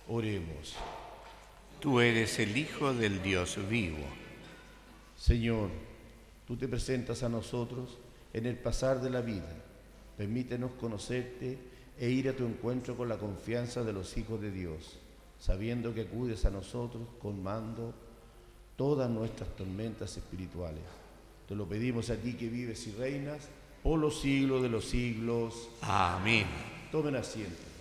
Oremos. Tú eres el Hijo del Dios vivo. Señor, tú te presentas a nosotros en el pasar de la vida. Permítenos conocerte e ir a tu encuentro con la confianza de los hijos de Dios, sabiendo que acudes a nosotros colmando todas nuestras tormentas espirituales. Te lo pedimos a ti que vives y reinas por los siglos de los siglos. Amén. Tomen asiento.